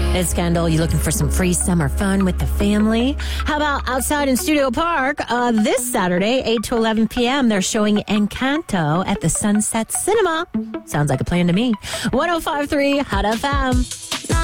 It's Kendall. You looking for some free summer fun with the family? How about outside in Studio Park? This Saturday, 8 to 11 p.m., they're showing Encanto at the Sunset Cinema. Sounds like a plan to me. 105.3 Hot FM.